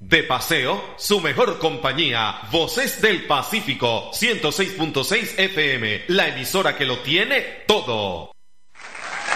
De paseo, su mejor compañía. Voces del Pacífico, 106.6 FM, la emisora que lo tiene todo.